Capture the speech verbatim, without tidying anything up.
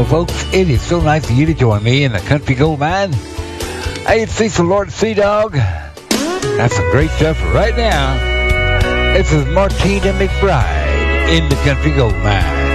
Well, folks, it is so nice of you to join me in the Country Gold Mine. Hey, it's Cecil Lord Sea Dog. That's some great stuff right now. This is Martina McBride in the Country Gold Mine.